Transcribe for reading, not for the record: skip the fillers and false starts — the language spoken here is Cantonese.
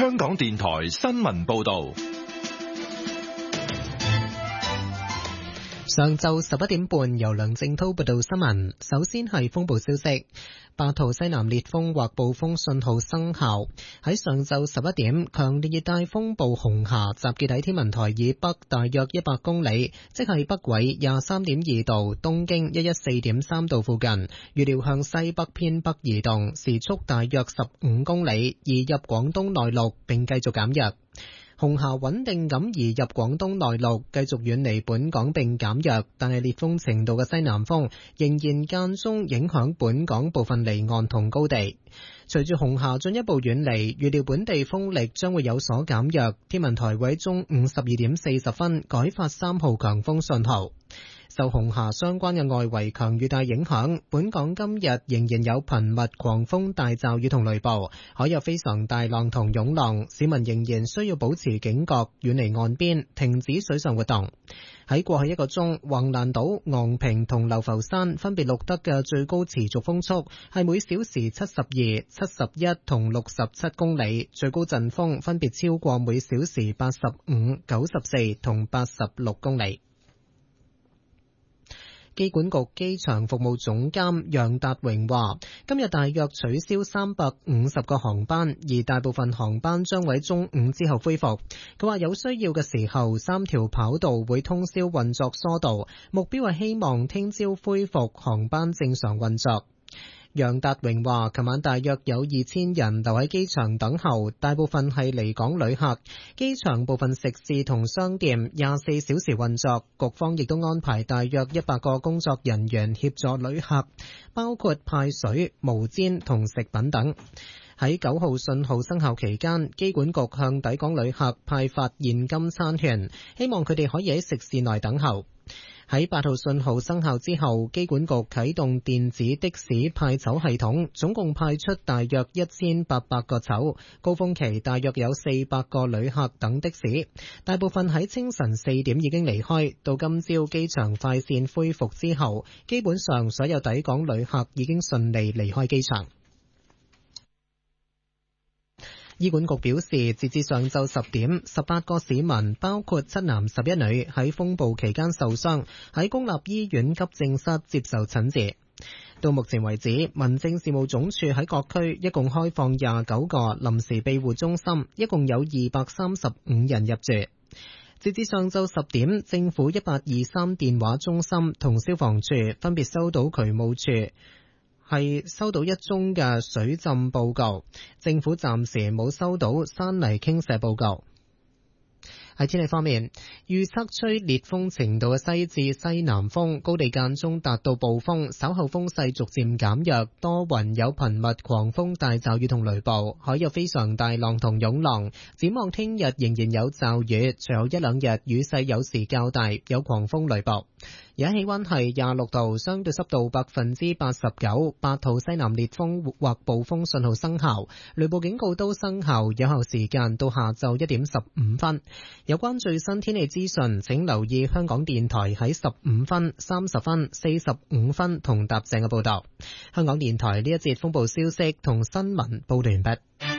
香港電台新聞報道。 上晝11點半，由梁正濤報道新聞。首先係風暴消息，8號西南烈風或暴風信號生效。喺上晝11點，強烈熱帶風暴紅霞集結喺天文台以北大約100公里，即係北緯23.2度、東經114.3度附近。預料向西北偏北移動，時速大約15公里，移入廣東內陸並繼續減弱。紅霞穩定咁移入廣東內陸，繼續遠離本港並減弱，但係烈風程度嘅西南風仍然間中影響本港部分離岸同高地。隨住紅霞進一步遠離，預料本地風力將會有所減弱，天文台會喺中午12點40分改發3號強風信號。受紅霞相關嘅外圍強雨帶影響，本港今日仍然有頻密狂風大驟雨同雷暴，海有非常大浪同湧浪，市民仍然需要保持警覺，遠離岸邊，停止水上活動。喺過去1個鐘，橫瀾島、昂坪同流浮山分別錄得嘅最高持續風速係每小時72、71同67公里，最高陣風分別超過每小時85、94同86公里。機管局機場服務總監楊達榮話，今日大約取消350個航班，而大部分航班將喺中午之後恢復。佢話有需要嘅時候，3條跑道會通宵運作疏導，目標係希望聽朝恢復航班正常運作。楊達榮話，琴晚大約有2000人留喺機場等候，大部分係離港旅客。機場部分食肆同商店24小時運作，局方亦都安排大約100個工作人員協助旅客，包括派水、毛氈同食品等。喺9號信號生效期間，機管局向抵港旅客派發現金餐券，希望佢哋可以喺食肆內等候。喺8號信號生效之後，機管局啟動電子的士派籌系統，總共派出大約1800個籌，高峰期大約有400個旅客等的士，大部分喺清晨4點已經離開。到今朝機場快線恢復之後，基本上所有抵港旅客已經順利離開機場。醫管局表示，截至上晝10點，18個市民，包括7男11女，喺風暴期間受傷，喺公立醫院急症室接受診治。到目前為止，民政事務總署喺各區一共開放29個臨時庇護中心，一共有235人入住。截至上晝10點，政府1823電話中心同消防處分別收到渠務處係收到1宗嘅水浸報告，政府暫時冇收到山泥傾瀉報告。喺天氣方面，預測吹烈風程度嘅西至西南風，高地間中達到暴風，稍後風勢逐漸減弱，多雲有頻密狂風大驟雨同雷暴，海有非常大浪同湧浪。展望聽日仍然有驟雨，隨後1-2日雨勢有時較大，有狂風雷暴。而家氣溫係26度，相對濕度89%，8號西南烈風或暴風信號生效，雷暴警告都生效，有效時間到下晝1點15分。有關最新天氣資訊，請留意香港電台喺15分、30分、45分同踏正嘅報道。香港電台呢一節風暴消息同新聞報道完畢。